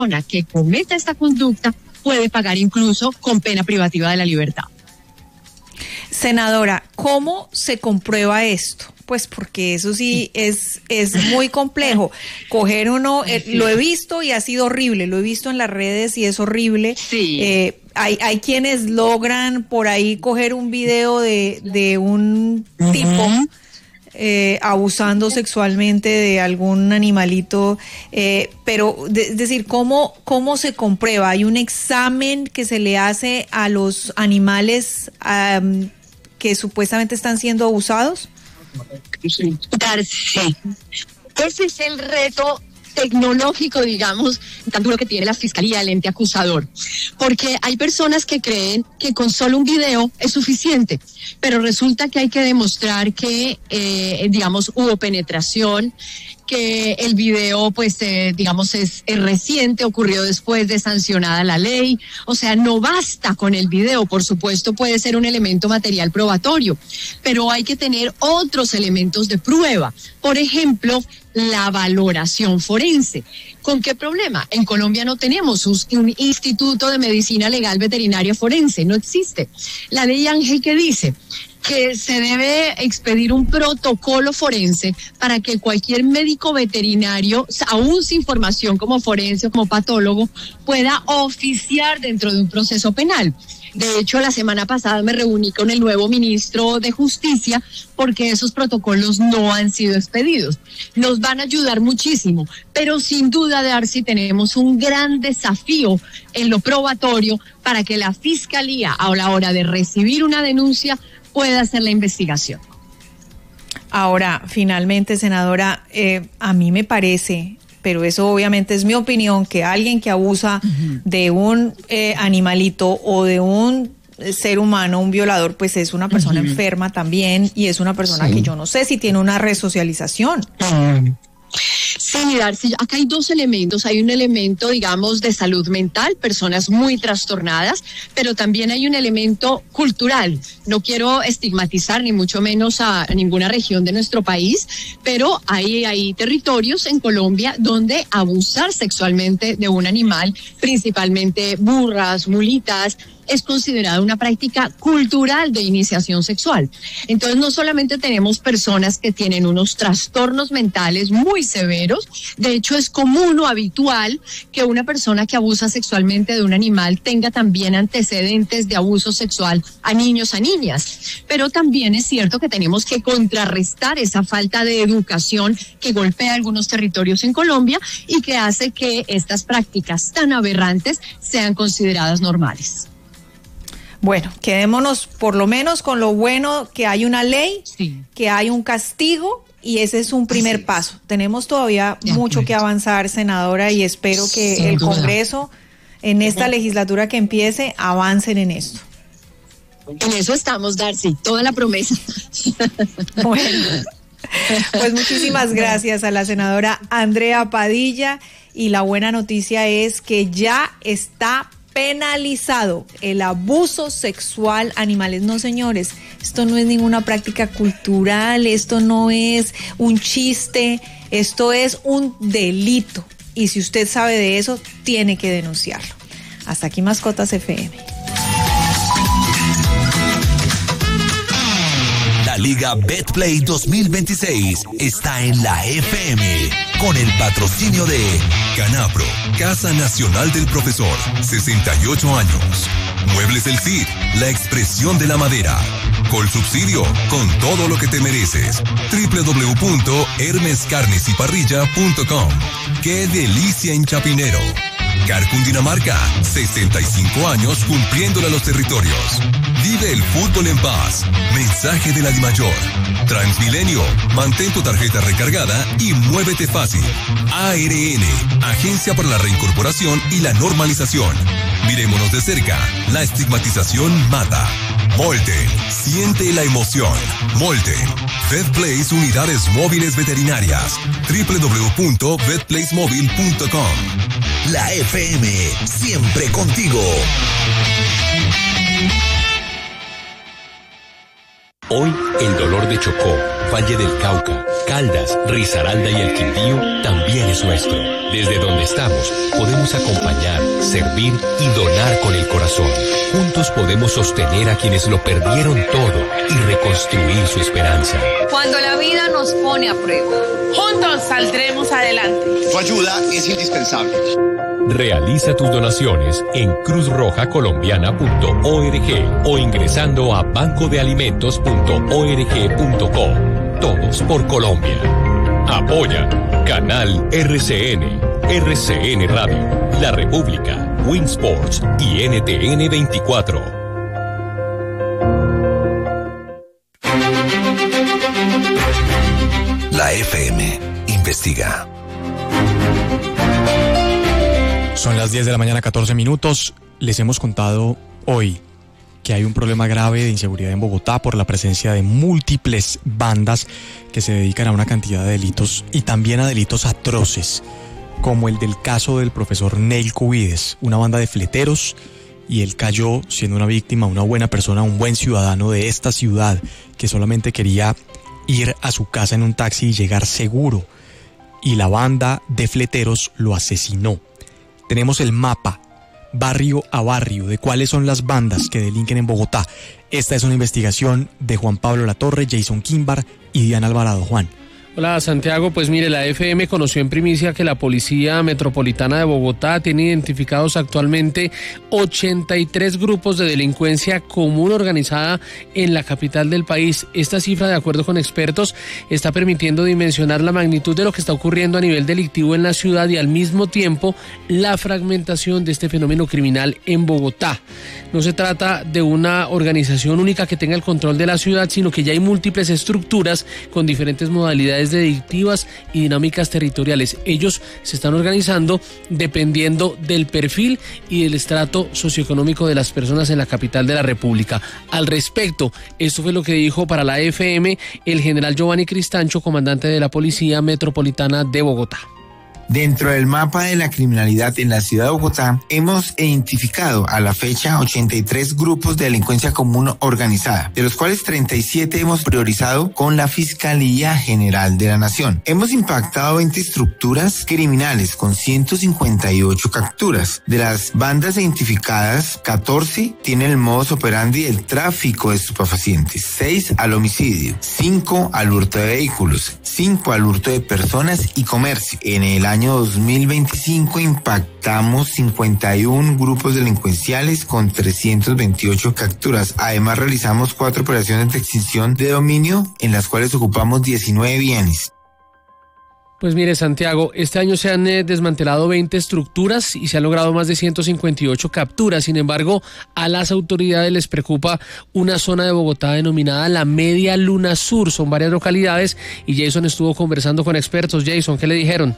persona que cometa esta conducta puede pagar incluso con pena privativa de la libertad. Senadora, ¿cómo se comprueba esto? Pues porque eso sí es muy complejo. Coger uno, lo he visto y ha sido horrible, lo he visto en las redes y es horrible. Sí. Hay quienes logran por ahí coger un video de un tipo abusando sexualmente de algún animalito, pero es decir, ¿cómo se comprueba? ¿Hay un examen que se le hace a los animales que supuestamente están siendo abusados? Sí. Ese es el reto tecnológico, digamos, tan duro que tiene la fiscalía, el ente acusador, porque hay personas que creen que con solo un video es suficiente, pero resulta que hay que demostrar que, digamos, hubo penetración, que el video, pues, digamos, es reciente, ocurrió después de sancionada la ley. O sea, no basta con el video, por supuesto, puede ser un elemento material probatorio, pero hay que tener otros elementos de prueba. Por ejemplo, la valoración forense. ¿Con qué problema? En Colombia no tenemos un instituto de medicina legal veterinaria forense, no existe. La ley Ángel, ¿qué dice? Que se debe expedir un protocolo forense para que cualquier médico veterinario, aún sin formación como forense o como patólogo, pueda oficiar dentro de un proceso penal. De hecho, la semana pasada me reuní con el nuevo ministro de Justicia porque esos protocolos no han sido expedidos. Nos van a ayudar muchísimo, pero sin duda, Darcy, tenemos un gran desafío en lo probatorio para que la Fiscalía, a la hora de recibir una denuncia, pueda hacer la investigación. Ahora, finalmente, senadora, a mí me parece, pero eso obviamente es mi opinión, que alguien que abusa de un animalito o de un ser humano, un violador, pues es una persona enferma también y es una persona que yo no sé si tiene una resocialización. Sí, Darcy, acá hay dos elementos. Hay un elemento, digamos, de salud mental, personas muy trastornadas, pero también hay un elemento cultural. No quiero estigmatizar ni mucho menos a ninguna región de nuestro país, pero hay territorios en Colombia donde abusar sexualmente de un animal, principalmente burras, mulitas, es considerada una práctica cultural de iniciación sexual. Entonces, no solamente tenemos personas que tienen unos trastornos mentales muy severos, de hecho es común o habitual que una persona que abusa sexualmente de un animal tenga también antecedentes de abuso sexual a niños, a niñas. Pero también es cierto que tenemos que contrarrestar esa falta de educación que golpea algunos territorios en Colombia y que hace que estas prácticas tan aberrantes sean consideradas normales. Bueno, quedémonos por lo menos con lo bueno, que hay una ley, que hay un castigo, y ese es un primer paso. Tenemos todavía mucho que avanzar, senadora, y espero que el Congreso, en esta legislatura que empiece, avancen en esto. En eso estamos, Darcy, toda la promesa. Bueno, pues muchísimas gracias a la senadora Andrea Padilla, y la buena noticia es que ya está penalizado el abuso sexual a animales. No, señores, esto no es ninguna práctica cultural, esto no es un chiste, esto es un delito. Y si usted sabe de eso, tiene que denunciarlo. Hasta aquí Mascotas FM. La Liga Betplay 2026 está en la FM con el patrocinio de Canapro, Casa Nacional del Profesor, 68 años. Muebles del Cid, la expresión de la madera. Colsubsidio, con todo lo que te mereces. www.hermescarnesyparrilla.com. ¡Qué delicia en Chapinero! Car Cundinamarca, 65 años cumpliéndole a los territorios. Vive el fútbol en paz. Mensaje de la DIMAYOR. Transmilenio, mantén tu tarjeta recargada y muévete fácil. ARN, Agencia para la Reincorporación y la Normalización. Mirémonos de cerca, la estigmatización mata. Molten, siente la emoción. Molten, VetPlace Unidades Móviles Veterinarias. www.vetplacemobile.com. La FM, siempre contigo. Hoy, el dolor de Chocó, Valle del Cauca, Caldas, Risaralda y el Quindío también es nuestro. Desde donde estamos, podemos acompañar, servir y donar con el corazón. Juntos podemos sostener a quienes lo perdieron todo y reconstruir su esperanza. Cuando la vida nos pone a prueba, juntos saldremos adelante. Tu ayuda es indispensable. Realiza tus donaciones en cruzrojacolombiana.org o ingresando a bancodealimentos.org.co. Todos por Colombia. Apoya Canal RCN, RCN Radio, La República, Winsports y NTN 24. La FM investiga. Son las 10 de la mañana, 14 minutos. Les hemos contado hoy que hay un problema grave de inseguridad en Bogotá por la presencia de múltiples bandas que se dedican a una cantidad de delitos y también a delitos atroces, como el del caso del profesor Neil Cubides, una banda de fleteros, y él cayó siendo una víctima, una buena persona, un buen ciudadano de esta ciudad que solamente quería ir a su casa en un taxi y llegar seguro, y la banda de fleteros lo asesinó. Tenemos el mapa, barrio a barrio, de cuáles son las bandas que delinquen en Bogotá. Esta es una investigación de Juan Pablo Latorre, Jason Quimbar y Diana Alvarado. Juan. Hola Santiago, pues mire, la FM conoció en primicia que la Policía Metropolitana de Bogotá tiene identificados actualmente 83 grupos de delincuencia común organizada en la capital del país. Esta cifra, de acuerdo con expertos, está permitiendo dimensionar la magnitud de lo que está ocurriendo a nivel delictivo en la ciudad y al mismo tiempo la fragmentación de este fenómeno criminal en Bogotá. No se trata de una organización única que tenga el control de la ciudad, sino que ya hay múltiples estructuras con diferentes modalidades delictivas y dinámicas territoriales. Ellos se están organizando dependiendo del perfil y del estrato socioeconómico de las personas en la capital de la República. Al respecto, esto fue lo que dijo para la FM el general Giovanni Cristancho, comandante de la Policía Metropolitana de Bogotá. Dentro del mapa de la criminalidad en la ciudad de Bogotá, hemos identificado a la fecha 83 grupos de delincuencia común organizada, de los cuales 37 hemos priorizado con la Fiscalía General de la Nación. Hemos impactado 20 estructuras criminales con 158 capturas. De las bandas identificadas, 14 tienen el modus operandi del tráfico de estupefacientes, 6 al homicidio, 5 al hurto de vehículos, 5 al hurto de personas y comercio. En el año 2025 impactamos 51 grupos delincuenciales con 328 capturas. Además, realizamos 4 operaciones de extinción de dominio en las cuales ocupamos 19 bienes. Pues mire, Santiago, este año se han desmantelado 20 estructuras y se han logrado más de 158 capturas. Sin embargo, a las autoridades les preocupa una zona de Bogotá denominada la Media Luna Sur. Son varias localidades y Jason estuvo conversando con expertos. Jason, ¿qué le dijeron?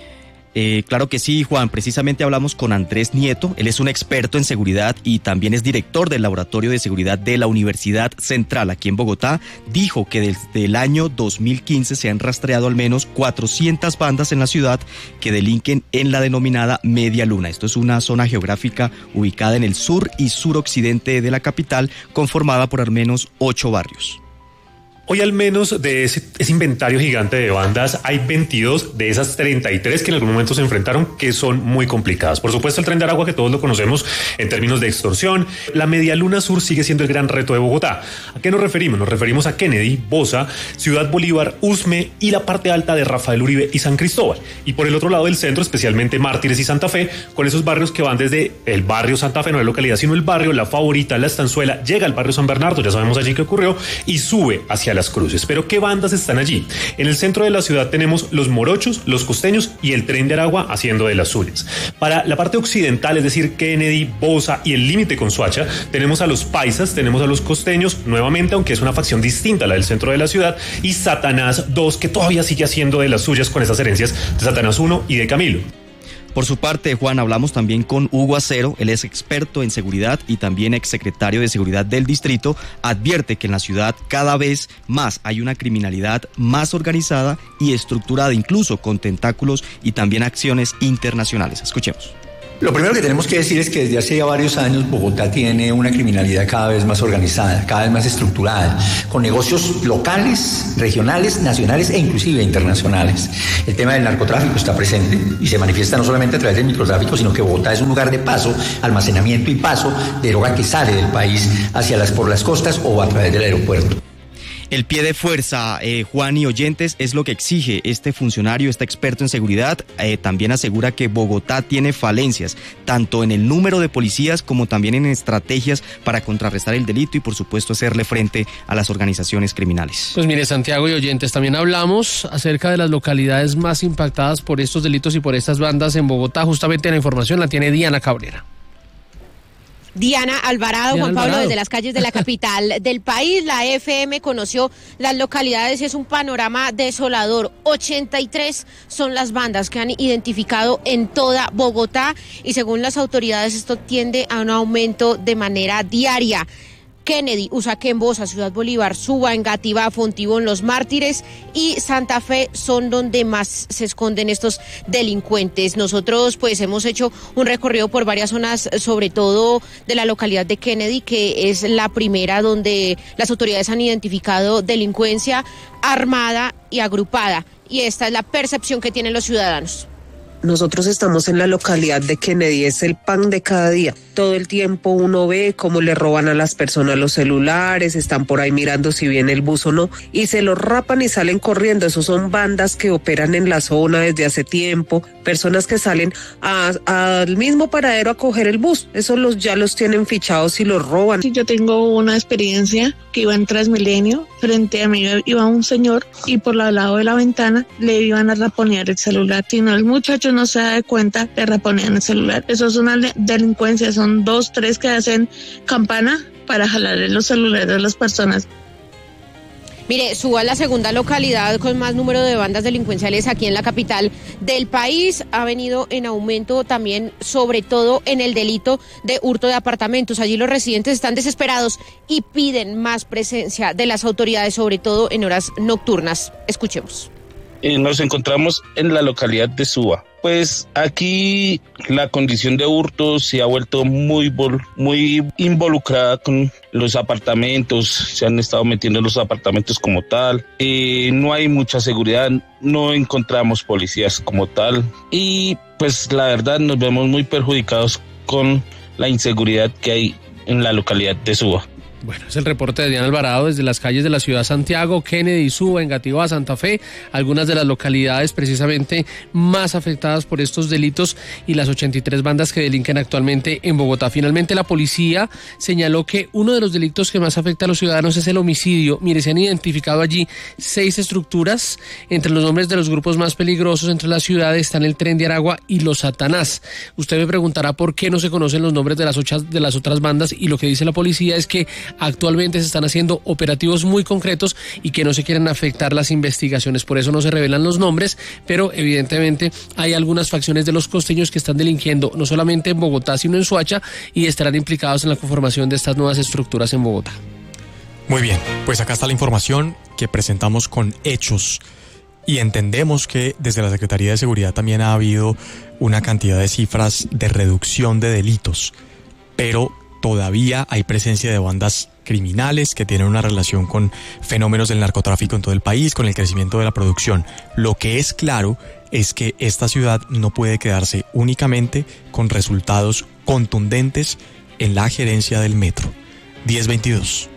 Claro que sí, Juan. Precisamente hablamos con Andrés Nieto. Él es un experto en seguridad y también es director del Laboratorio de Seguridad de la Universidad Central aquí en Bogotá. Dijo que desde el año 2015 se han rastreado al menos 400 bandas en la ciudad que delinquen en la denominada Media Luna. Esto es una zona geográfica ubicada en el sur y suroccidente de la capital, conformada por al menos 8 barrios. Hoy al menos de ese inventario gigante de bandas hay 22 de esas 33 que en algún momento se enfrentaron que son muy complicadas. Por supuesto el Tren de Aragua, que todos lo conocemos en términos de extorsión. La Media Luna Sur sigue siendo el gran reto de Bogotá. ¿A qué nos referimos? Nos referimos a Kennedy, Bosa, Ciudad Bolívar, Usme y la parte alta de Rafael Uribe y San Cristóbal. Y por el otro lado del centro, especialmente Mártires y Santa Fe, con esos barrios que van desde el barrio Santa Fe, no la localidad, sino el barrio La Favorita, La Estanzuela, llega al barrio San Bernardo, ya sabemos allí qué ocurrió, y sube hacia Las Cruces. Pero ¿qué bandas están allí? En el centro de la ciudad tenemos los morochos, los costeños y el Tren de Aragua haciendo de las suyas. Para la parte occidental, es decir, Kennedy, Bosa y el límite con Soacha, tenemos a los paisas, tenemos a los costeños, nuevamente, aunque es una facción distinta a la del centro de la ciudad, y Satanás 2, que todavía sigue haciendo de las suyas con esas herencias de Satanás 1 y de Camilo. Por su parte, Juan, hablamos también con Hugo Acero. Él es experto en seguridad y también exsecretario de Seguridad del Distrito. Advierte que en la ciudad cada vez más hay una criminalidad más organizada y estructurada, incluso con tentáculos y también acciones internacionales. Escuchemos. Lo primero que tenemos que decir es que desde hace ya varios años Bogotá tiene una criminalidad cada vez más organizada, cada vez más estructurada, con negocios locales, regionales, nacionales e inclusive internacionales. El tema del narcotráfico está presente y se manifiesta no solamente a través del microtráfico, sino que Bogotá es un lugar de paso, almacenamiento y paso de droga que sale del país por las costas o a través del aeropuerto. El pie de fuerza, Juan y oyentes, es lo que exige este funcionario, este experto en seguridad. También asegura que Bogotá tiene falencias, tanto en el número de policías como también en estrategias para contrarrestar el delito y, por supuesto, hacerle frente a las organizaciones criminales. Pues mire, Santiago y oyentes, también hablamos acerca de las localidades más impactadas por estos delitos y por estas bandas en Bogotá. Justamente la información la tiene Diana Cabrera. Diana Alvarado, Juan Pablo, desde las calles de la capital del país. La FM conoció las localidades y es un panorama desolador. 83 son las bandas que han identificado en toda Bogotá y según las autoridades esto tiende a un aumento de manera diaria. Kennedy, Usaquén, Bosa, Ciudad Bolívar, Suba, Engativá, Fontibón, Los Mártires y Santa Fe son donde más se esconden estos delincuentes. Nosotros pues hemos hecho un recorrido por varias zonas, sobre todo de la localidad de Kennedy, que es la primera donde las autoridades han identificado delincuencia armada y agrupada. Y esta es la percepción que tienen los ciudadanos. Nosotros estamos en la localidad de Kennedy, es el pan de cada día. Todo el tiempo uno ve cómo le roban a las personas los celulares, están por ahí mirando si viene el bus o no, y se los rapan y salen corriendo. Esos son bandas que operan en la zona desde hace tiempo, personas que salen al mismo paradero a coger el bus. Esos ya los tienen fichados y los roban. Sí, yo tengo una experiencia que iba en Transmilenio, frente a mí iba un señor y por el lado de la ventana le iban a raponear el celular. Si no, el muchacho no se da cuenta, le raponean el celular. Eso es una delincuencia, son 2, 3 que hacen campana para jalarle los celulares a las personas. Mire, Suba es la segunda localidad con más número de bandas delincuenciales aquí en la capital del país. Ha venido en aumento también, sobre todo en el delito de hurto de apartamentos. Allí los residentes están desesperados y piden más presencia de las autoridades, sobre todo en horas nocturnas. Escuchemos. Nos encontramos en la localidad de Suba. Pues aquí la condición de hurto se ha vuelto muy involucrada con los apartamentos, se han estado metiendo en los apartamentos como tal, no hay mucha seguridad, no encontramos policías como tal y pues la verdad nos vemos muy perjudicados con la inseguridad que hay en la localidad de Suba. Bueno, es el reporte de Diana Alvarado desde las calles de la ciudad de Santiago, Kennedy, Suba, Engativá, Santa Fe, algunas de las localidades precisamente más afectadas por estos delitos y las 83 bandas que delinquen actualmente en Bogotá. Finalmente, la policía señaló que uno de los delitos que más afecta a los ciudadanos es el homicidio. Mire, se han identificado allí 6 estructuras. Entre los nombres de los grupos más peligrosos entre las ciudades están el Tren de Aragua y los Satanás. Usted me preguntará por qué no se conocen los nombres de las otras bandas y lo que dice la policía es que actualmente se están haciendo operativos muy concretos y que no se quieren afectar las investigaciones, por eso no se revelan los nombres, pero evidentemente hay algunas facciones de los costeños que están delinquiendo no solamente en Bogotá sino en Soacha y estarán implicados en la conformación de estas nuevas estructuras en Bogotá. Muy bien, pues acá está la información que presentamos con hechos y entendemos que desde la Secretaría de Seguridad también ha habido una cantidad de cifras de reducción de delitos, pero todavía hay presencia de bandas criminales que tienen una relación con fenómenos del narcotráfico en todo el país, con el crecimiento de la producción. Lo que es claro es que esta ciudad no puede quedarse únicamente con resultados contundentes en la gerencia del metro. 10:22.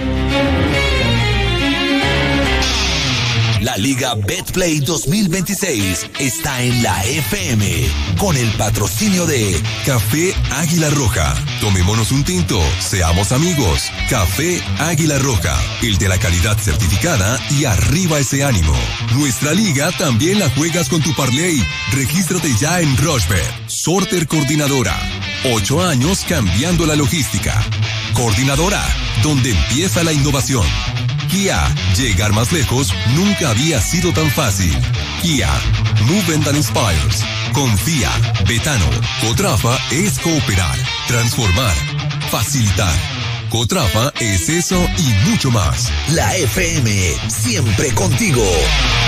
La Liga Betplay 2026 está en la FM con el patrocinio de Café Águila Roja. Tomémonos un tinto, seamos amigos. Café Águila Roja, el de la calidad certificada y arriba ese ánimo. Nuestra liga también la juegas con tu parlay. Regístrate ya en Rochebet. Sorter Coordinadora. 8 años cambiando la logística. Coordinadora, donde empieza la innovación. Kia, llegar más lejos nunca había sido tan fácil. Kia, Movement that Inspires. Confía, Betano, Cotrafa es cooperar, transformar, facilitar. Cotrafa es eso y mucho más. La FM, siempre contigo.